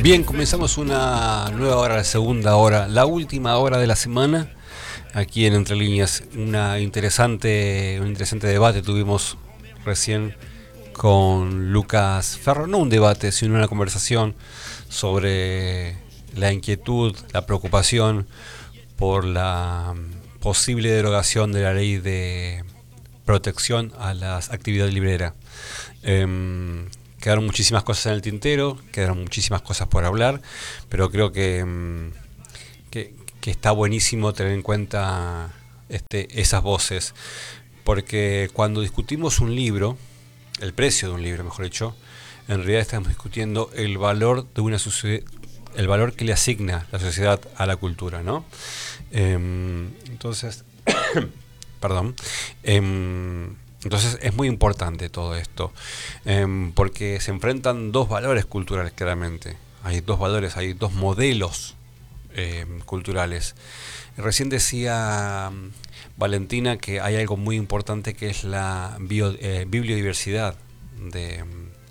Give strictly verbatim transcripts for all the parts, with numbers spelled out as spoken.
Bien, comenzamos una nueva hora, la segunda hora, la última hora de la semana, aquí en Entre Líneas. Una interesante, un interesante debate tuvimos recién con Lucas Ferro, no un debate, sino una conversación sobre la inquietud, la preocupación por la posible derogación de la ley de protección a las actividades libreras. Eh, quedaron muchísimas cosas en el tintero, quedaron muchísimas cosas por hablar, pero creo que, que, que está buenísimo tener en cuenta este, esas voces, porque cuando discutimos un libro, el precio de un libro, mejor dicho, en realidad estamos discutiendo el valor de una sociedad, el valor que le asigna la sociedad a la cultura, ¿no? Eh, entonces, perdón. Eh, Entonces es muy importante todo esto, eh, porque se enfrentan dos valores culturales claramente. Hay dos valores, hay dos modelos eh, culturales. Recién decía um, Valentina que hay algo muy importante que es la bio, eh, bibliodiversidad de,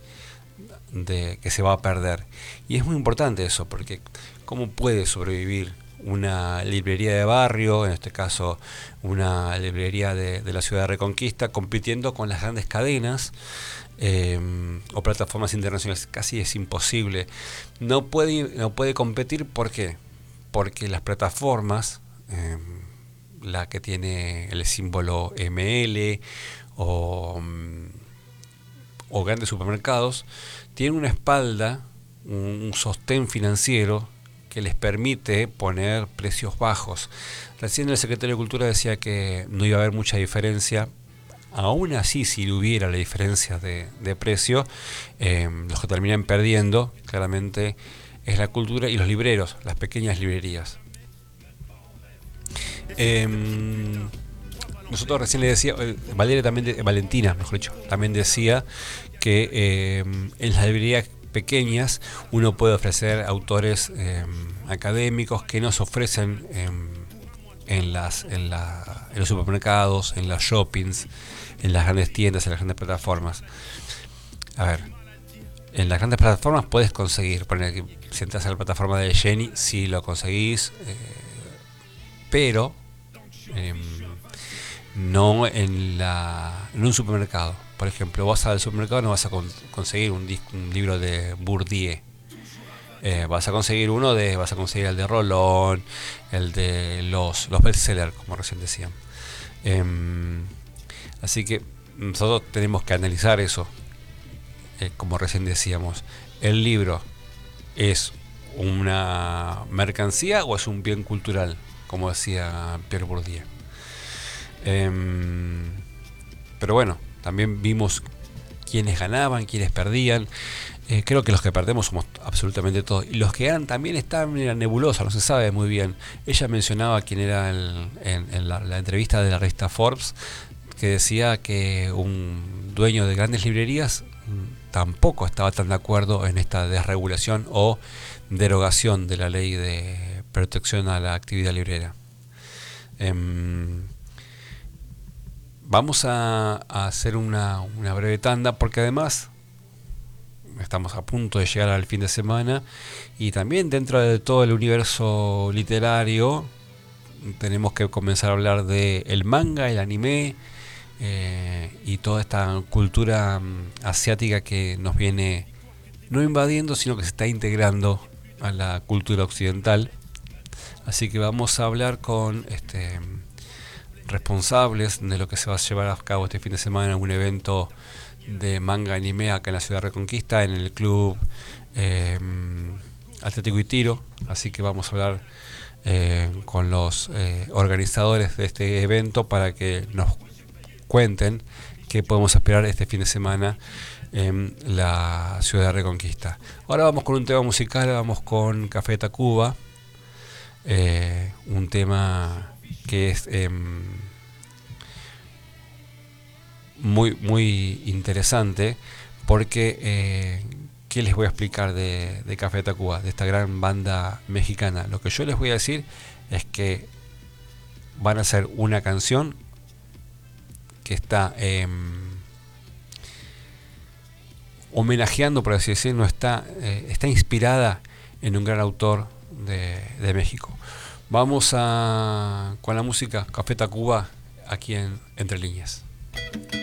de, que se va a perder. Y es muy importante eso, porque ¿cómo puede sobrevivir una librería de barrio, en este caso una librería de, de la ciudad de Reconquista, compitiendo con las grandes cadenas eh, o plataformas internacionales? Casi es imposible. No puede, no puede competir, ¿por qué? Porque las plataformas, eh, la que tiene el símbolo M L o, o grandes supermercados, tienen una espalda, un, un sostén financiero que les permite poner precios bajos. Recién el secretario de Cultura decía que no iba a haber mucha diferencia. Aún así, si hubiera la diferencia de, de precio, eh, los que terminan perdiendo claramente es la cultura y los libreros, las pequeñas librerías. Eh, nosotros recién le decía, eh, Valeria también de, Valentina, mejor dicho, también decía que eh, en las librerías pequeñas uno puede ofrecer autores eh, académicos que no se ofrecen eh, en, las, en, la, en los supermercados, en las shoppings, en las grandes tiendas, en las grandes plataformas. A ver, en las grandes plataformas puedes conseguir, poner que si entras a la plataforma de Jenny, sí lo conseguís, eh, pero eh, no en, la, en un supermercado. Por ejemplo, vas al supermercado, no vas a con, conseguir un, disco, un libro de Bourdieu. Eh, vas a conseguir uno de, vas a conseguir el de Rolón, el de los, los bestsellers, como recién decía. Eh, así que nosotros tenemos que analizar eso. Eh, como recién decíamos, ¿el libro es una mercancía o es un bien cultural? Como decía Pierre Bourdieu. Eh, pero bueno, también vimos quiénes ganaban, quiénes perdían. Eh, creo que los que perdemos somos absolutamente todos. Y los que ganan también están en la nebulosa, no se sabe muy bien. Ella mencionaba quién era el, en, en la, la entrevista de la revista Forbes, que decía que un dueño de grandes librerías tampoco estaba tan de acuerdo en esta desregulación o derogación de la ley de protección a la actividad librera. Eh, Vamos a, a hacer una, una breve tanda, porque además estamos a punto de llegar al fin de semana y también dentro de todo el universo literario tenemos que comenzar a hablar de el manga, el anime eh, y toda esta cultura um, asiática que nos viene no invadiendo, sino que se está integrando a la cultura occidental. Así que vamos a hablar con este responsables de lo que se va a llevar a cabo este fin de semana, un evento de manga anime acá en la ciudad de Reconquista, en el club eh, Atlético y Tiro. Así que vamos a hablar eh, con los eh, organizadores de este evento para que nos cuenten qué podemos esperar este fin de semana en la ciudad de Reconquista. Ahora vamos con un tema musical, vamos con Café Tacuba, eh, un tema que es eh, muy muy interesante, porque eh, ¿qué les voy a explicar de, de Café Tacuba, de esta gran banda mexicana? Lo que yo les voy a decir es que van a hacer una canción que está eh, homenajeando, por así decirlo, está, eh, está inspirada en un gran autor de, de México. Vamos a, con la música Café Tacuba aquí en Entre Líneas.